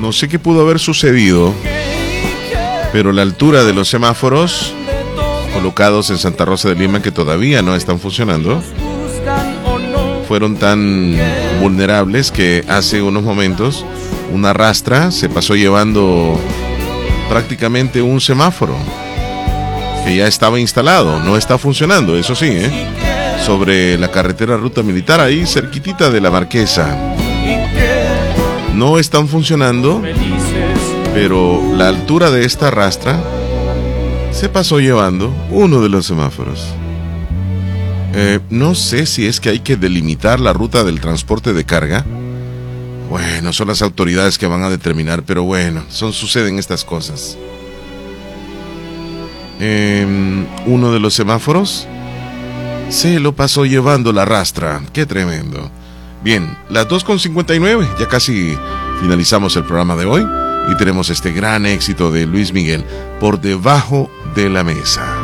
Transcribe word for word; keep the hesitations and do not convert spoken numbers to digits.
no sé qué pudo haber sucedido, pero la altura de los semáforos colocados en Santa Rosa de Lima, que todavía no están funcionando, fueron tan vulnerables que hace unos momentos una rastra se pasó llevando prácticamente un semáforo que ya estaba instalado, no está funcionando, eso sí, ¿eh? Sobre la carretera Ruta Militar, ahí cerquitita de la Marquesa. No están funcionando, pero la altura de esta rastra se pasó llevando uno de los semáforos. Eh, no sé si es que hay que delimitar la ruta del transporte de carga. Bueno, son las autoridades que van a determinar, pero bueno, son, suceden estas cosas. Eh, uno de los semáforos se lo pasó llevando la rastra. Qué tremendo. Bien, las dos con cincuenta y nueve, ya casi finalizamos el programa de hoy y tenemos este gran éxito de Luis Miguel, Por Debajo de la Mesa.